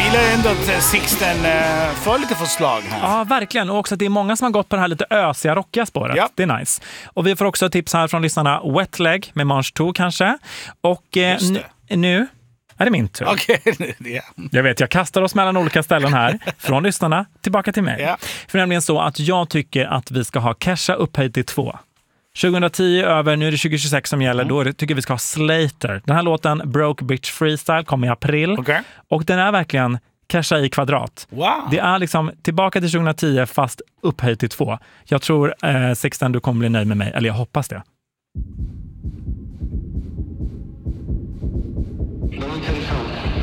gillar ändå att Sixten får lite förslag här. Ja, verkligen. Och också att det är många som har gått på det här lite ösiga, rockiga spåret. Ja. Det är nice. Och vi får också tips här från lyssnarna. Wet Leg med Mange 2 kanske. Och nu är det min tur. Okej, ja. Jag vet, jag kastar oss mellan olika ställen här. Från lyssnarna tillbaka till mig. Ja. För nämligen så att jag tycker att vi ska ha Kesha upphöjt till 2. 2010 över, nu är det 2026 som gäller. Då tycker vi ska ha Slater. Den här låten, Broke Bitch Freestyle, kom i april. Okay. Och den är verkligen Kesha i kvadrat. Wow. Det är liksom tillbaka till 2010 fast upphöjt till 2. Jag tror Sixten, du kommer bli nöjd med mig. Eller jag hoppas det.